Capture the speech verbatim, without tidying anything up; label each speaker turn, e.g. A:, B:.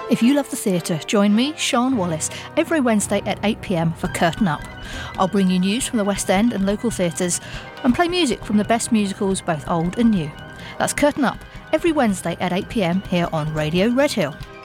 A: If you love the theatre, join me, Sian Wallace, every Wednesday at eight p m for Curtain Up. I'll bring you news from the West End and local theatres and play music from the best musicals, both old and new. That's Curtain Up, every Wednesday at eight p m here on Radio Redhill.